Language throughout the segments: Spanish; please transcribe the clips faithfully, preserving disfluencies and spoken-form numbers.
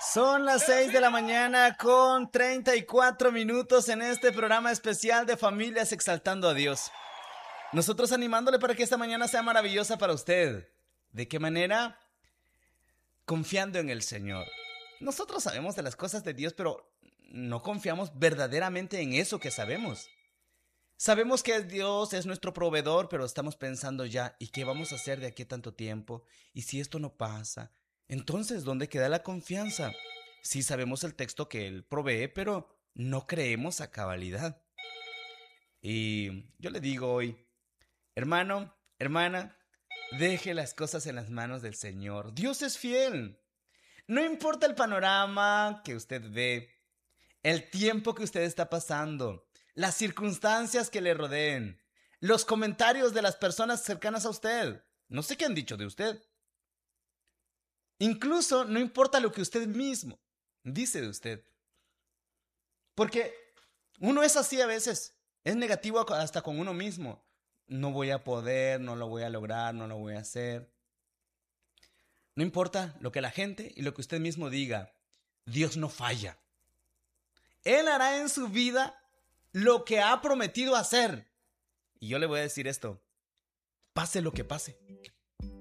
Son las seis de la mañana con treinta y cuatro minutos en este programa especial de Familias Exaltando a Dios. Nosotros animándole para que esta mañana sea maravillosa para usted. ¿De qué manera? Confiando en el Señor. Nosotros sabemos de las cosas de Dios, pero no confiamos verdaderamente en eso que sabemos. Sabemos que Dios es nuestro proveedor, pero estamos pensando ya, ¿y qué vamos a hacer de aquí a tanto tiempo? ¿Y si esto no pasa? Entonces, ¿dónde queda la confianza? Sí sabemos el texto que Él provee, pero no creemos a cabalidad. Y yo le digo hoy, hermano, hermana, deje las cosas en las manos del Señor. Dios es fiel. No importa el panorama que usted ve, el tiempo que usted está pasando, las circunstancias que le rodeen, los comentarios de las personas cercanas a usted. No sé qué han dicho de usted. Incluso no importa lo que usted mismo dice de usted. Porque uno es así a veces. Es negativo hasta con uno mismo. No voy a poder, no lo voy a lograr, no lo voy a hacer. No importa lo que la gente y lo que usted mismo diga. Dios no falla. Él hará en su vida lo que ha prometido hacer. Y yo le voy a decir esto. Pase lo que pase,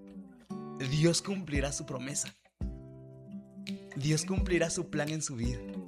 Dios cumplirá su promesa. Dios cumplirá su plan en su vida.